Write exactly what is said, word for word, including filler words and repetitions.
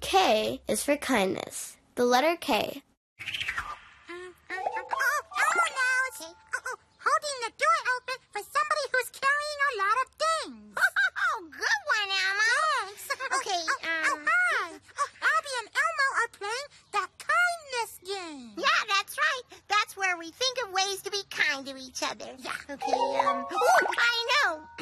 K is for kindness. The letter K. Oh, Elmo knows. Okay. Oh, holding the door open for somebody who's carrying a lot of things. Oh, good one, Elmo. Thanks. Okay, Oh, um... oh, hi. Oh, Abby and Elmo are playing that kindness game. Yeah, that's right. That's where we think of ways to be kind to each other. Yeah. Okay, um... Ooh, I know.